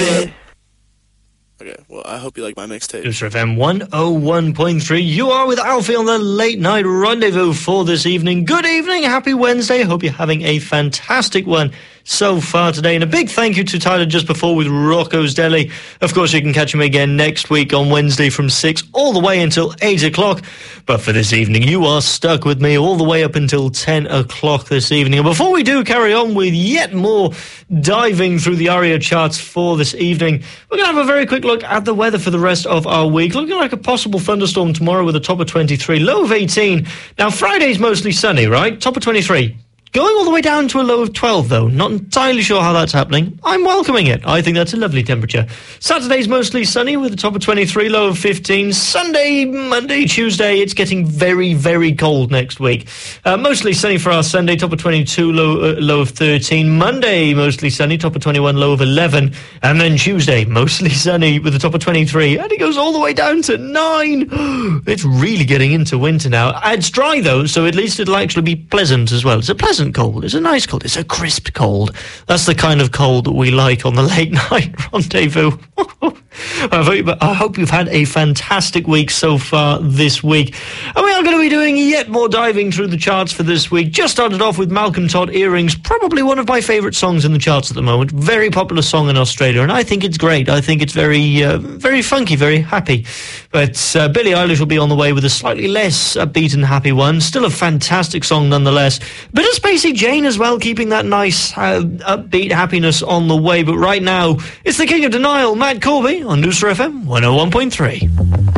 baby. Okay, well, I hope you like my mixtape. Newsra FM 101.3. You are with Alfie on the Late Night Rendezvous for this evening. Good evening, happy Wednesday. Hope you're having a fantastic one so far today. And a big thank you to Tyler just before with Rocco's Deli. Of course, you can catch him again next week on Wednesday from 6 all the way until 8 o'clock. But for this evening, you are stuck with me all the way up until 10 o'clock this evening. And before we do carry on with yet more diving through the ARIA charts for this evening, we're going to have a very quick look at the weather for the rest of our week. Looking like a possible thunderstorm tomorrow with a top of 23, low of 18. Now, Friday's mostly sunny, right? Top of 23. Going all the way down to a low of 12, though. Not entirely sure how that's happening. I'm welcoming it. I think that's a lovely temperature. Saturday's mostly sunny with a top of 23, low of 15. Sunday, Monday, Tuesday, it's getting very, very cold next week. Mostly sunny for our Sunday, top of 22, low of 13. Monday, mostly sunny, top of 21, low of 11. And then Tuesday, mostly sunny with a top of 23. And it goes all the way down to 9. It's really getting into winter now. It's dry, though, so at least it'll actually be pleasant as well. It's a pleasant cold. It's a nice cold. It's a crisp cold. That's the kind of cold that we like on the Late Night Rendezvous. I hope you've had a fantastic week so far this week. And we are going to be doing yet more diving through the charts for this week. Just started off with Malcolm Todd, Earrings, probably one of my favourite songs in the charts at the moment. Very popular song in Australia, and I think it's great. I think it's very, very funky, very happy. But Billie Eilish will be on the way with a slightly less upbeat and happy one. Still a fantastic song nonetheless. Bit of Spacey Jane as well, keeping that nice upbeat happiness on the way. But right now, it's the King of Denial, Matt Corby, on Newsra FM 101.3.